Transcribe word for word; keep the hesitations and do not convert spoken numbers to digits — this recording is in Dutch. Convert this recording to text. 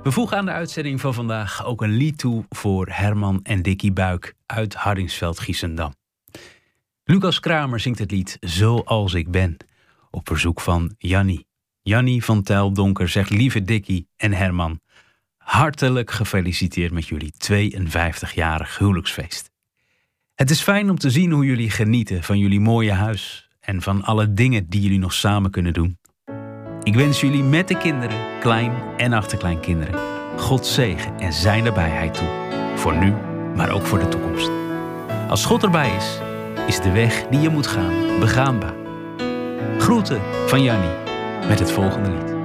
We voegen aan de uitzending van vandaag ook een lied toe voor Herman en Dickie Buik uit Hardingsveld-Giessendam. Lucas Kramer zingt het lied Zoals ik ben, op verzoek van Jannie. Jannie van Tuildonker zegt: lieve Dickie en Herman, hartelijk gefeliciteerd met jullie tweeënvijftigjarig huwelijksfeest. Het is fijn om te zien hoe jullie genieten van jullie mooie huis en van alle dingen die jullie nog samen kunnen doen. Ik wens jullie met de kinderen, klein- en achterkleinkinderen, Gods zegen en zijn nabijheid toe. Voor nu, maar ook voor de toekomst. Als God erbij is, is de weg die je moet gaan begaanbaar. Groeten van Jannie met het volgende lied.